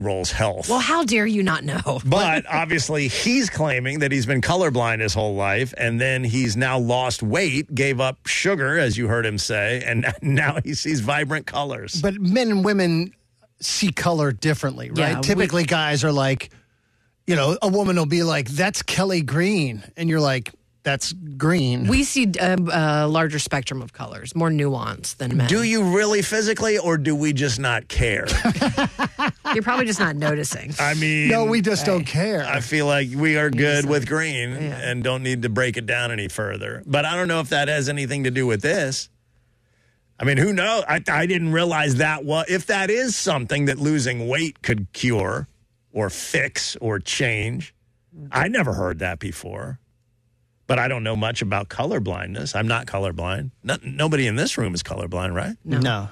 Roll's health. Well, how dare you not know? But obviously he's claiming that he's been colorblind his whole life, and then he's now lost weight, gave up sugar, as you heard him say, and now he sees vibrant colors. But men and women see color differently, right? Yeah, Typically guys are like, a woman will be like, that's Kelly green. And you're like, that's green. We see a larger spectrum of colors, more nuance than men. Do you really physically, or do we just not care? You're probably just not noticing. I mean... No, we just don't care. I feel like we are good with green and don't need to break it down any further. But I don't know if that has anything to do with this. I mean, who knows? I didn't realize that if that is something that losing weight could cure or fix or change. I never heard that before. But I don't know much about color blindness. I'm not colorblind. Nobody in this room is colorblind, right? No.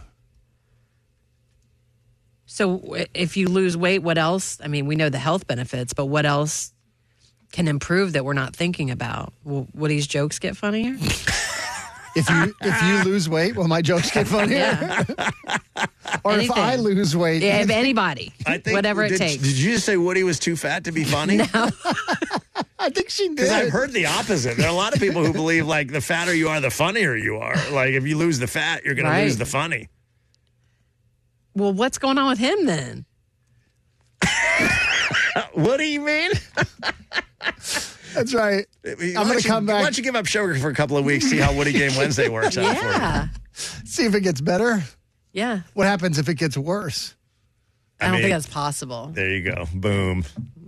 So if you lose weight, what else? I mean, we know the health benefits, but what else can improve that we're not thinking about? Will Woody's jokes get funnier? If you lose weight, will my jokes get funnier? Yeah. Or Anything. if I lose weight. Yeah, if anybody. Whatever it takes. Did you just say Woody was too fat to be funny? No. I think she did. Because I've heard the opposite. There are a lot of people who believe, like, the fatter you are, the funnier you are. Like, if you lose the fat, you're going to lose the funny. Well, what's going on with him then? What do you mean? That's right. I'm going to come back. Why don't you give up sugar for a couple of weeks, see how Woody Game Wednesday works out for you. See if it gets better. Yeah. What happens if it gets worse? I don't think that's possible. There you go. Boom.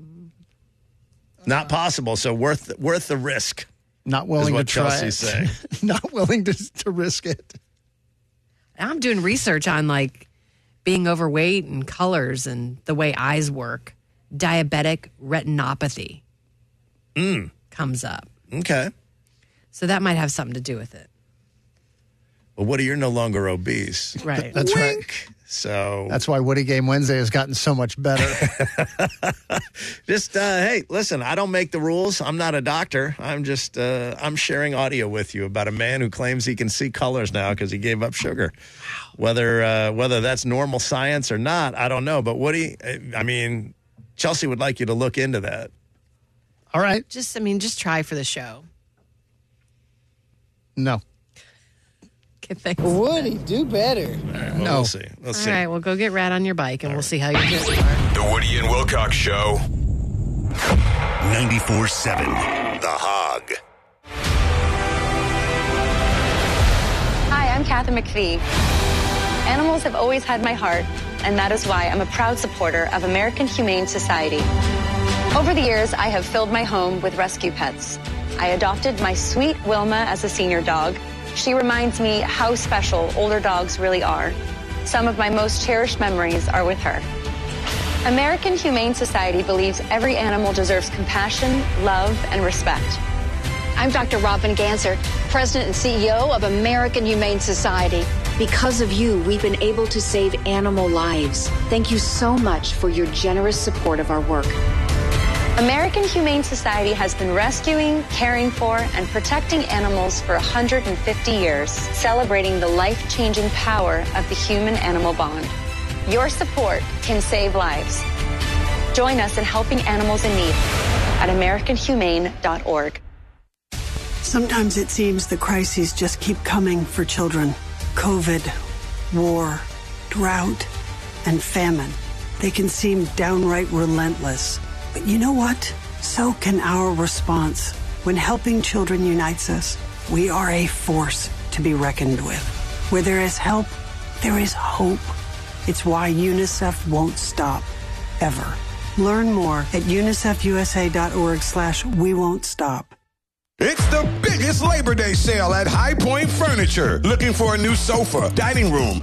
Not possible, so worth the risk. Not willing to try Chelsea's saying. Not willing to risk it. I'm doing research on, like, being overweight and colors and the way eyes work. Diabetic retinopathy comes up. Okay. So that might have something to do with it. Well, Woody, you're no longer obese. Right. That's Wink. right. So that's why Woody Game Wednesday has gotten so much better. Just, hey, listen, I don't make the rules. I'm not a doctor. I'm just, I'm sharing audio with you about a man who claims he can see colors now because he gave up sugar. Wow. Whether that's normal science or not, I don't know. But Woody, I mean, Chelsea would like you to look into that. All right. Just try for the show. No. Woody, do better. Right, well, we'll see. We'll see. All right, well, go get Rad on your bike, and we'll see how you do. The Woody and Wilcox Show. 94.7 The Hog. Hi, I'm Kathy McPhee. Animals have always had my heart, and that is why I'm a proud supporter of American Humane Society. Over the years, I have filled my home with rescue pets. I adopted my sweet Wilma as a senior dog. She reminds me how special older dogs really are. Some of my most cherished memories are with her. American Humane Society believes every animal deserves compassion, love, and respect. I'm Dr. Robin Ganser, President and CEO of American Humane Society. Because of you, we've been able to save animal lives. Thank you so much for your generous support of our work. American Humane Society has been rescuing, caring for, and protecting animals for 150 years, celebrating the life-changing power of the human-animal bond. Your support can save lives. Join us in helping animals in need at AmericanHumane.org. Sometimes it seems the crises just keep coming for children. COVID, war, drought, and famine. They can seem downright relentless. But you know what? So can our response. When helping children unites us, we are a force to be reckoned with. Where there is help, there is hope. It's why UNICEF won't stop, ever. Learn more at unicefusa.org/we won't stop. It's the biggest Labor Day sale at High Point Furniture. Looking for a new sofa, dining room,